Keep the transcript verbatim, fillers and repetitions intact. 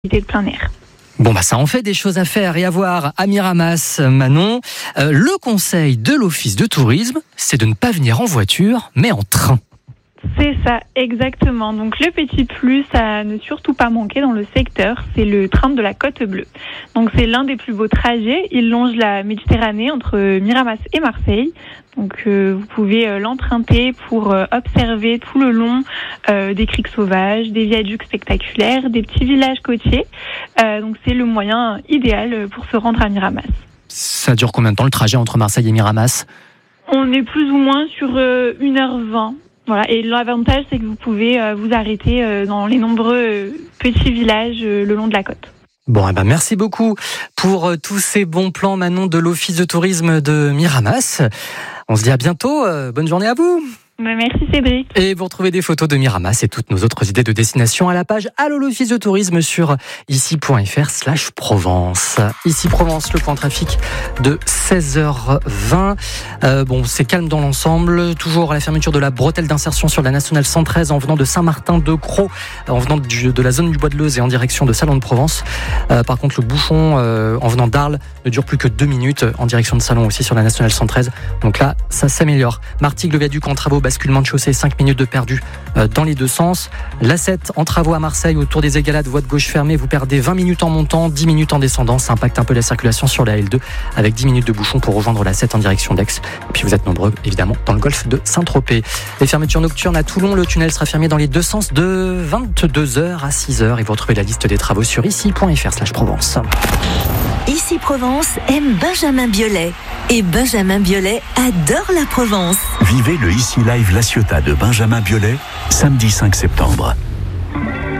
de plein air. Bon bah ça en fait des choses à faire et à voir à Miramas, Manon. Euh, le conseil de l'Office de tourisme, c'est de ne pas venir en voiture, mais en train. C'est ça, exactement. Donc le petit plus à ne surtout pas manquer dans le secteur, c'est le train de la Côte Bleue. Donc c'est l'un des plus beaux trajets. Il longe la Méditerranée entre Miramas et Marseille. Donc euh, vous pouvez euh, l'emprunter pour euh, observer tout le long euh, des criques sauvages, des viaducs spectaculaires, des petits villages côtiers. Euh, donc c'est le moyen idéal pour se rendre à Miramas. Ça dure combien de temps le trajet entre Marseille et Miramas ? On est plus ou moins sur euh, une heure vingt. Voilà. Et l'avantage, c'est que vous pouvez euh, vous arrêter euh, dans les nombreux euh, petits villages euh, le long de la côte. Bon, eh ben merci beaucoup pour euh, tous ces bons plans, Manon, de l'Office de tourisme de Miramas. On se dit à bientôt. Euh, bonne journée à vous. Merci Cédric. Et vous retrouvez des photos de Miramas et toutes nos autres idées de destination à la page Allo l'Office de tourisme sur ici.fr slash Provence. Ici Provence, le point trafic de seize heures vingt. Euh, bon, c'est calme dans l'ensemble. Toujours à la fermeture de la bretelle d'insertion sur la nationale cent treize en venant de Saint-Martin-de-Crau, en venant du, de la zone du Bois de Leuze et en direction de Salon de Provence. Euh, par contre, le bouchon euh, en venant d'Arles ne dure plus que deux minutes en direction de Salon aussi sur la nationale cent treize. Donc là, ça s'améliore. Martigues, le viaduc en travaux, basculement de chaussée, cinq minutes de perdu euh, dans les deux sens. l'A sept en travaux à Marseille, autour des Égalades, voie de gauche fermée, vous perdez vingt minutes en montant, dix minutes en descendant. Ça impacte un peu la circulation sur la L deux avec dix minutes de bouchon pour rejoindre l'A sept en direction d'Aix. Et puis vous êtes nombreux, évidemment, dans le golfe de Saint-Tropez. Les fermetures nocturnes à Toulon, le tunnel sera fermé dans les deux sens de vingt-deux heures à six heures. Et vous retrouvez la liste des travaux sur ici.fr slash Provence. Ici Provence aime Benjamin Biolay. Et Benjamin Biolay adore la Provence. Vivez le Ici Live La Ciotat de Benjamin Biolay, samedi cinq septembre.